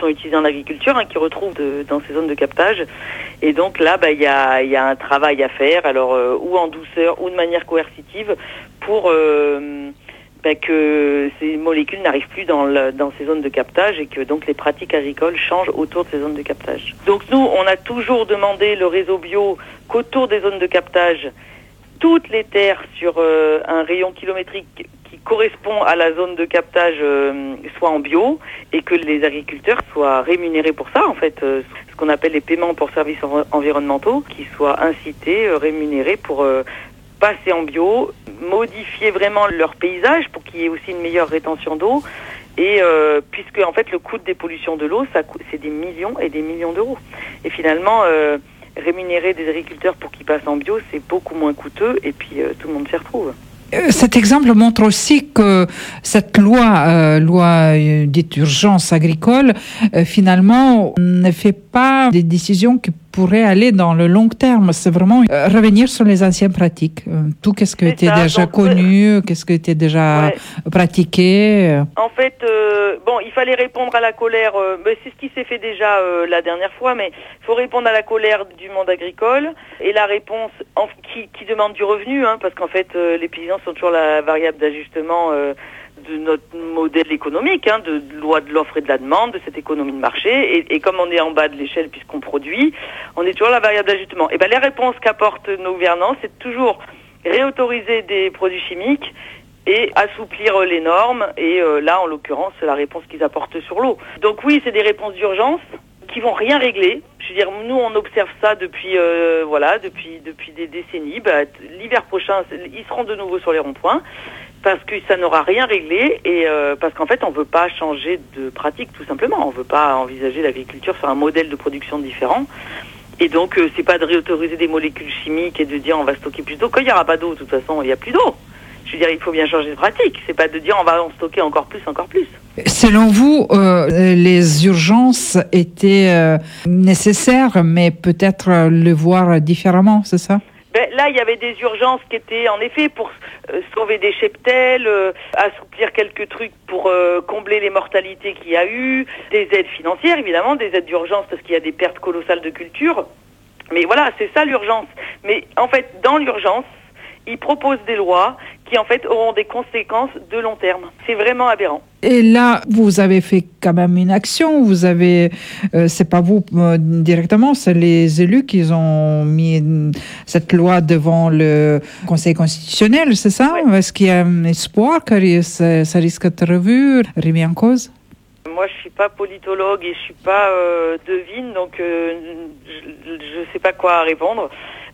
sont utilisés en agriculture, qui retrouvent dans ces zones de captage. Et donc là, il y a un travail à faire, alors ou en douceur ou de manière coercitive, pour que ces molécules n'arrivent plus dans ces zones de captage et que donc les pratiques agricoles changent autour de ces zones de captage. Donc nous, on a toujours demandé le réseau bio qu'autour des zones de captage, toutes les terres sur un rayon kilométrique qui correspond à la zone de captage soient en bio et que les agriculteurs soient rémunérés pour ça, en fait, ce qu'on appelle les paiements pour services environnementaux, qui soient incités, rémunérés pour passer en bio, modifier vraiment leur paysage pour qu'il y ait aussi une meilleure rétention d'eau et puisque en fait le coût des pollutions de l'eau, c'est des millions et des millions d'euros. Et finalement, rémunérer des agriculteurs pour qu'ils passent en bio, c'est beaucoup moins coûteux et puis tout le monde s'y retrouve. Cet exemple montre aussi que cette loi dite d'urgence agricole, finalement, ne fait pas des décisions qui pourraient aller dans le long terme. C'est vraiment revenir sur les anciennes pratiques. Tout qu'est-ce qui était déjà connu, qu'est-ce qui était déjà pratiqué. En fait, il fallait répondre à la colère. C'est ce qui s'est fait déjà la dernière fois, mais il faut répondre à la colère du monde agricole et la réponse qui demande du revenu, parce qu'en fait, les paysans sont toujours la variable d'ajustement de notre modèle économique, de loi de l'offre et de la demande, de cette économie de marché. Et comme on est en bas de l'échelle puisqu'on produit, on est toujours la variable d'ajustement. Et les réponses qu'apportent nos gouvernants, c'est toujours réautoriser des produits chimiques et assouplir les normes. Et là, en l'occurrence, c'est la réponse qu'ils apportent sur l'eau. Donc oui, c'est des réponses d'urgence qui vont rien régler. Je veux dire, nous, on observe ça depuis des décennies. L'hiver prochain, ils seront de nouveau sur les ronds-points parce que ça n'aura rien réglé et parce qu'en fait, on veut pas changer de pratique, tout simplement. On veut pas envisager l'agriculture sur un modèle de production différent. Et donc, c'est pas de réautoriser des molécules chimiques et de dire on va stocker plus d'eau. Quand il n'y aura pas d'eau, de toute façon, il n'y a plus d'eau. Je veux dire, il faut bien changer de pratique. C'est pas de dire on va en stocker encore plus. Selon vous, les urgences étaient nécessaires, mais peut-être le voir différemment, c'est ça? Là, il y avait des urgences qui étaient en effet pour sauver des cheptels, assouplir quelques trucs pour combler les mortalités qu'il y a eu, des aides financières évidemment, des aides d'urgence parce qu'il y a des pertes colossales de culture. Mais voilà, c'est ça l'urgence. Mais en fait, dans l'urgence, ils proposent des lois qui en fait auront des conséquences de long terme. C'est vraiment aberrant. Et là, vous avez fait quand même une action. Vous avez, c'est pas vous directement, c'est les élus qui ont mis cette loi devant le Conseil constitutionnel, c'est ça? Ouais. Est-ce qu'il y a un espoir que ça risque d'être revu, remis en cause? Moi, je suis pas politologue et je suis pas devine, donc je sais pas quoi répondre.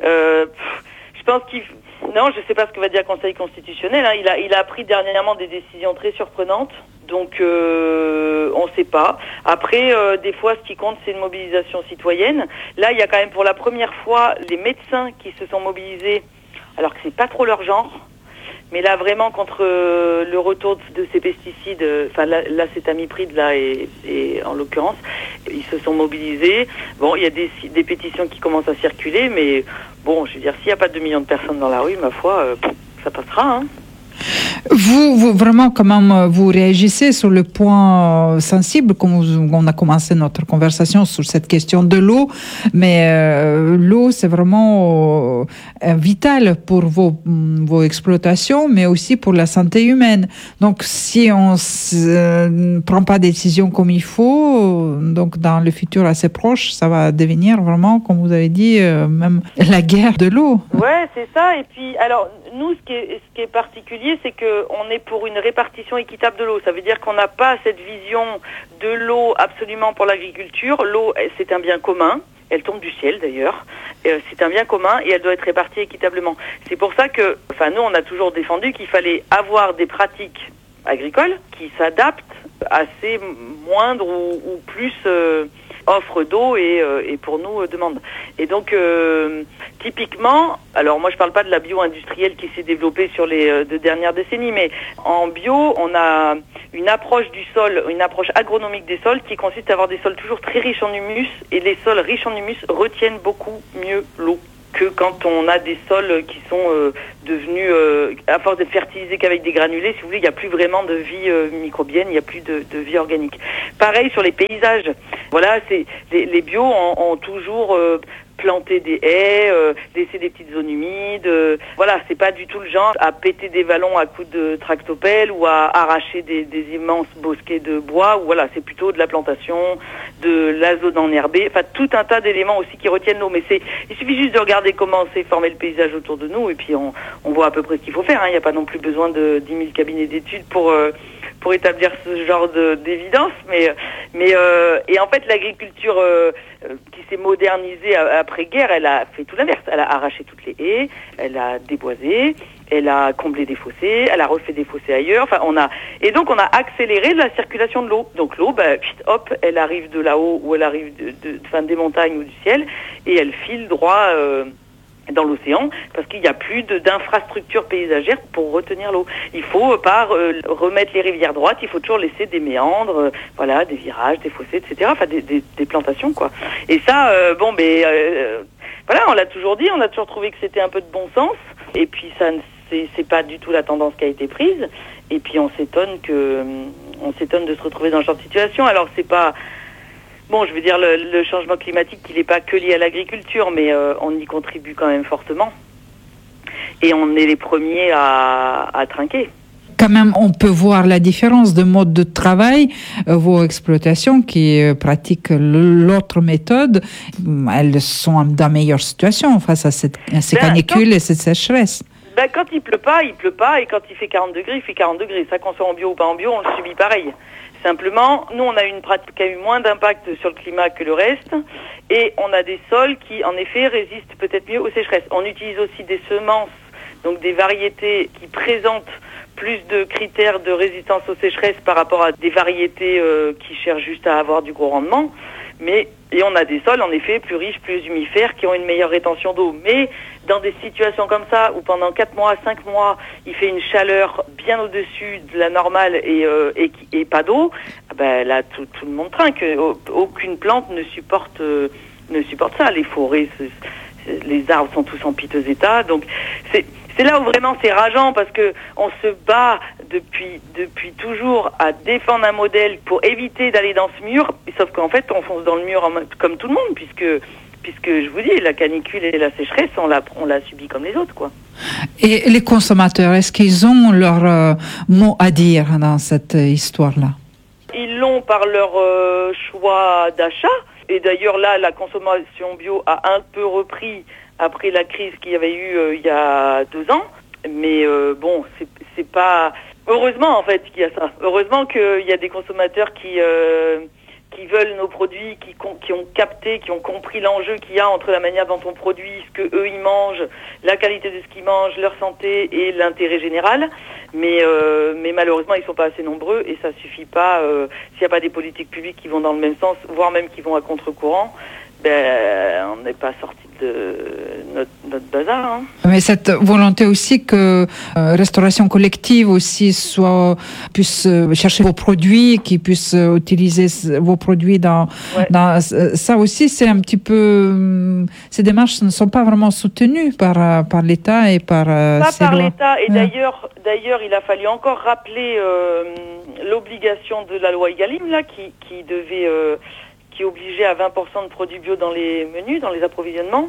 Je pense non, je sais pas ce que va dire le Conseil constitutionnel. Il a pris dernièrement des décisions très surprenantes, donc on sait pas. Après, des fois, ce qui compte, c'est une mobilisation citoyenne. Là, il y a quand même pour la première fois les médecins qui se sont mobilisés, alors que c'est pas trop leur genre. Mais là, vraiment, contre le retour de ces pesticides, l'acétamipride, là, et en l'occurrence, ils se sont mobilisés. Bon, il y a des pétitions qui commencent à circuler, mais bon, je veux dire, s'il n'y a pas 2 millions de personnes dans la rue, ma foi, ça passera, Vous, vraiment, comment vous réagissez sur le point sensible, comme on a commencé notre conversation sur cette question de l'eau, mais l'eau, c'est vraiment vital pour vos exploitations, mais aussi pour la santé humaine. Donc, si on ne prend pas des décisions comme il faut, donc dans le futur assez proche, ça va devenir vraiment, comme vous avez dit, même la guerre de l'eau. Ouais, c'est ça. Et puis, alors, nous, ce qui est particulier, c'est qu'on est pour une répartition équitable de l'eau. Ça veut dire qu'on n'a pas cette vision de l'eau absolument pour l'agriculture. L'eau, c'est un bien commun. Elle tombe du ciel, d'ailleurs. C'est un bien commun et elle doit être répartie équitablement. C'est pour ça que, nous, on a toujours défendu qu'il fallait avoir des pratiques agricoles qui s'adaptent à ces moindres ou plus offre d'eau et pour nous demande. Et donc typiquement, alors moi je parle pas de la bio-industrielle qui s'est développée sur les 2 dernières décennies, mais en bio on a une approche du sol, une approche agronomique des sols qui consiste à avoir des sols toujours très riches en humus et les sols riches en humus retiennent beaucoup mieux l'eau. que quand on a des sols qui sont devenus, à force d'être fertilisés qu'avec des granulés, si vous voulez, il n'y a plus vraiment de vie microbienne, il n'y a plus de vie organique. Pareil sur les paysages. Voilà, les bio ont toujours planter des haies, laisser des petites zones humides. Voilà, c'est pas du tout le genre à péter des vallons à coups de tractopelle ou à arracher des immenses bosquets de bois. Ou voilà, c'est plutôt de la plantation, de la zone enherbée, enfin tout un tas d'éléments aussi qui retiennent l'eau. Mais il suffit juste de regarder comment s'est formé le paysage autour de nous et puis on voit à peu près ce qu'il faut faire. Il n'y a pas non plus besoin de 10 000 cabinets d'études pour établir ce genre d'évidence, et en fait l'agriculture qui s'est modernisée après-guerre, elle a fait tout l'inverse. Elle a arraché toutes les haies, elle a déboisé, elle a comblé des fossés, elle a refait des fossés ailleurs. Enfin, donc on a accéléré la circulation de l'eau. Donc l'eau, hop, elle arrive de là-haut ou elle arrive des montagnes ou du ciel et elle file droit dans l'océan, parce qu'il n'y a plus d'infrastructures paysagères pour retenir l'eau. Il faut pas remettre les rivières droites, il faut toujours laisser des méandres, voilà, des virages, des fossés, etc. Enfin, des plantations, quoi. Et ça, voilà, on l'a toujours dit, on a toujours trouvé que c'était un peu de bon sens, et puis ça, c'est pas du tout la tendance qui a été prise, et puis on s'étonne de se retrouver dans ce genre de situation. Alors c'est pas... Bon, je veux dire, le changement climatique, il n'est pas que lié à l'agriculture, mais on y contribue quand même fortement. Et on est les premiers à trinquer. Quand même, on peut voir la différence de mode de travail. Vos exploitations qui pratiquent l'autre méthode, elles sont dans meilleure situation face à ces canicules et cette sécheresse. Quand il pleut pas, et quand il fait 40 degrés, il fait 40 degrés. Ça, qu'on soit en bio ou pas en bio, on le subit pareil. Simplement, nous, on a une pratique qui a eu moins d'impact sur le climat que le reste, et on a des sols qui, en effet, résistent peut-être mieux aux sécheresses. On utilise aussi des semences, donc des variétés qui présentent plus de critères de résistance aux sécheresses par rapport à des variétés qui cherchent juste à avoir du gros rendement. Et on a des sols, en effet, plus riches, plus humifères, qui ont une meilleure rétention d'eau. Mais dans des situations comme ça, où pendant 4 mois, 5 mois, il fait une chaleur bien au-dessus de la normale et pas d'eau, là, tout le monde trinque. Aucune plante ne supporte ça. Les forêts, les arbres sont tous en piteux état. Donc, c'est là où vraiment c'est rageant, parce que on se bat depuis toujours à défendre un modèle pour éviter d'aller dans ce mur, sauf qu'en fait on fonce dans le mur comme tout le monde, puisque je vous dis, la canicule et la sécheresse, on l'a subi comme les autres, quoi. Et les consommateurs, est-ce qu'ils ont leur mot à dire dans cette histoire-là? Ils l'ont par leur choix d'achat, et d'ailleurs là, la consommation bio a un peu repris après la crise qu'il y avait eu il y a 2 ans. Mais bon, c'est pas... Heureusement, en fait, qu'il y a ça. Heureusement qu'il y a des consommateurs qui veulent nos produits, qui ont capté, qui ont compris l'enjeu qu'il y a entre la manière dont on produit, ce que eux ils mangent, la qualité de ce qu'ils mangent, leur santé et l'intérêt général. Mais malheureusement, ils sont pas assez nombreux et ça suffit pas. S'il n'y a pas des politiques publiques qui vont dans le même sens, voire même qui vont à contre-courant, on n'est pas sorti de notre bazar. Hein. Mais cette volonté aussi que restauration collective aussi puisse chercher vos produits, qui puisse utiliser vos produits dans ça aussi, c'est un petit peu... Ces démarches ne sont pas vraiment soutenues par l'État et par... Pas par l'État, et d'ailleurs, il a fallu encore rappeler l'obligation de la loi Egalim, là, qui devait... qui obligeait à 20% de produits bio dans les menus, dans les approvisionnements.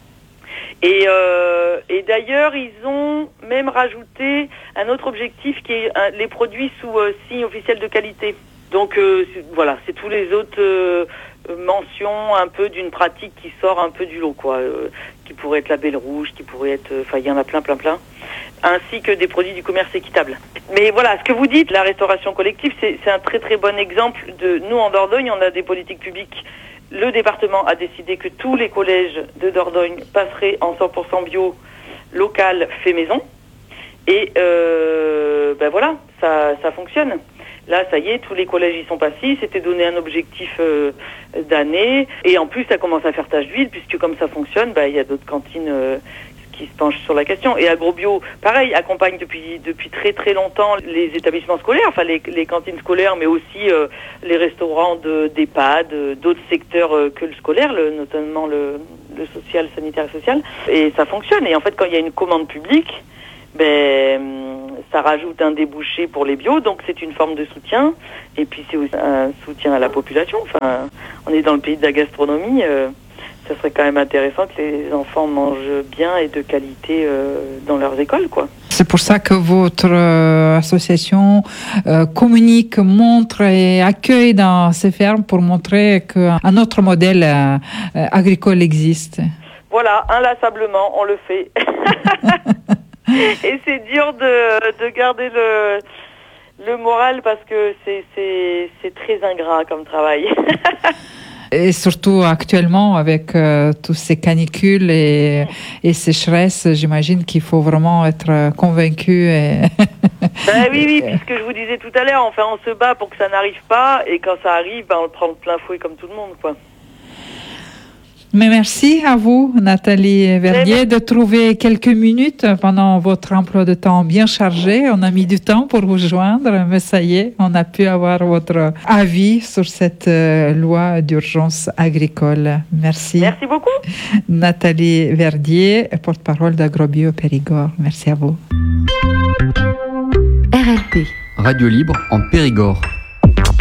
Et d'ailleurs, ils ont même rajouté un autre objectif qui est les produits sous signe officiel de qualité. Donc voilà, c'est tous les autres mentions un peu d'une pratique qui sort un peu du lot, quoi, qui pourrait être label rouge, qui pourrait être... Enfin, il y en a plein, ainsi que des produits du commerce équitable. Mais voilà, ce que vous dites, la restauration collective, c'est un très très bon exemple de... Nous, en Dordogne, on a des politiques publiques. Le département a décidé que tous les collèges de Dordogne passeraient en 100% bio, local, fait maison. Et voilà, ça fonctionne. Là, ça y est, tous les collèges y sont passés. C'était donné un objectif d'année. Et en plus, ça commence à faire tache d'huile, puisque comme ça fonctionne, il y a d'autres cantines qui se penchent sur la question. Et AgroBio, pareil, accompagne depuis très très longtemps les établissements scolaires, enfin les cantines scolaires, mais aussi les restaurants d'EHPAD, d'autres secteurs que le scolaire, notamment le social, sanitaire et social, et ça fonctionne. Et en fait, quand il y a une commande publique, ça rajoute un débouché pour les bio, donc c'est une forme de soutien. Et puis c'est aussi un soutien à la population. Enfin, on est dans le pays de la gastronomie. Ça serait quand même intéressant que les enfants mangent bien et de qualité dans leurs écoles, quoi. C'est pour ça que votre association communique, montre et accueille dans ces fermes pour montrer qu'un autre modèle agricole existe. Voilà, inlassablement, on le fait. Et c'est dur de garder le moral parce que c'est très ingrat comme travail. Et surtout actuellement avec tous ces canicules et sécheresses, j'imagine qu'il faut vraiment être convaincu. Oui, puisque je vous disais tout à l'heure, enfin on se bat pour que ça n'arrive pas, et quand ça arrive, on le prend de plein fouet comme tout le monde, quoi. Mais merci à vous, Nathalie Verdier, de trouver quelques minutes pendant votre emploi de temps bien chargé. On a mis du temps pour vous joindre, mais ça y est, on a pu avoir votre avis sur cette loi d'urgence agricole. Merci. Merci beaucoup. Nathalie Verdier, porte-parole d'Agrobio Périgord. Merci à vous. RLP. Radio libre en Périgord.